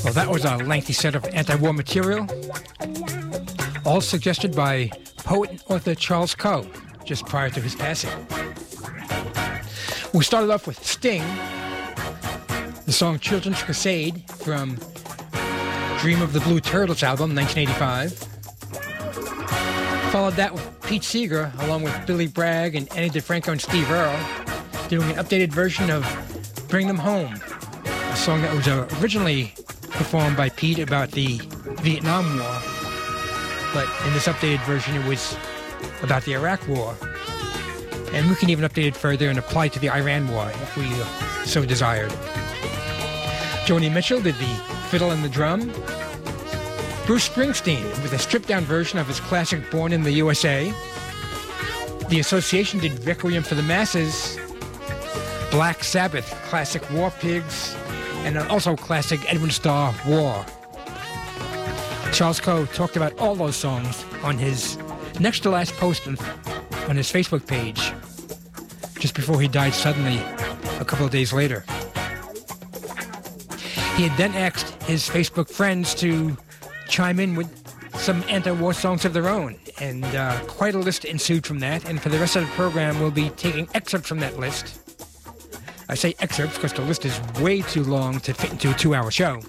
Well, that was a lengthy set of anti-war material, all suggested by poet and author Charles Coe, just prior to his passing. We started off with Sting, the song Children's Crusade from Dream of the Blue Turtles album, 1985. Followed that with Pete Seeger, along with Billy Bragg and Annie DeFranco and Steve Earle, doing an updated version of Bring Them Home, a song that was originally performed by Pete about the Vietnam War, but in this updated version it was about the Iraq War. And we can even update it further and apply it to the Iran War if we so desired. Joni Mitchell did the fiddle and the drum. Bruce Springsteen with a stripped-down version of his classic Born in the USA. The Association did Requiem for the Masses. Black Sabbath, classic War Pigs, and also classic Edwin Starr, War. Charles Coe talked about all those songs on his next to last post on his Facebook page, just before he died suddenly a couple of days later. He had then asked his Facebook friends to chime in with some anti-war songs of their own, and quite a list ensued from that, and for the rest of the program we'll be taking excerpts from that list. I say excerpts because the list is way too long to fit into a 2-hour show.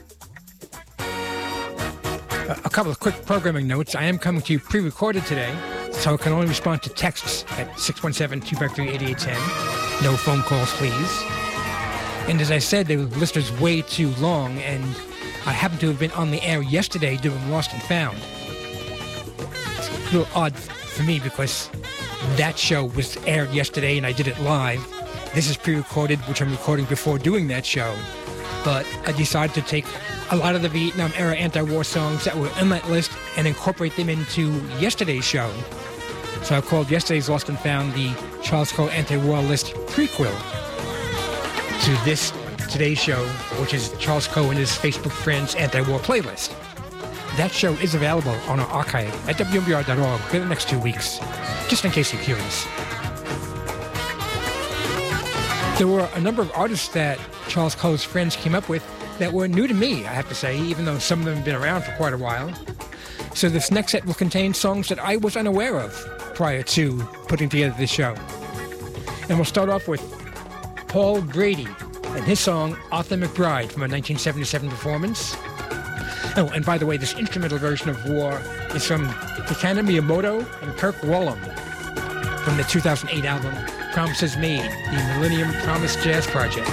A couple of quick programming notes. I am coming to you pre-recorded today, so I can only respond to texts at 617-253-8810. No phone calls, please. And as I said, the list is way too long, and I happen to have been on the air yesterday doing Lost and Found. It's a little odd for me because that show was aired yesterday and I did it live. This is pre-recorded, which I'm recording before doing that show. But I decided to take a lot of the Vietnam-era anti-war songs that were on that list and incorporate them into yesterday's show. So I called yesterday's Lost and Found the Charles Coe Anti-War List prequel to today's show, which is Charles Coe and his Facebook friends anti-war playlist. That show is available on our archive at WMBR.org for the next 2 weeks, just in case you're curious. There were a number of artists that Charles Coe's friends came up with that were new to me, I have to say, even though some of them have been around for quite a while. So this next set will contain songs that I was unaware of prior to putting together this show. And we'll start off with Paul Brady and his song Arthur McBride from a 1977 performance. Oh, and by the way, this instrumental version of War is from Takana Miyamoto and Kirk Whalum from the 2008 album Promises Made, the Millennium Promise Jazz Project.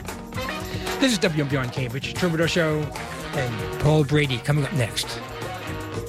This is WMBR in Cambridge, Troubadour Show, and Paul Brady coming up next.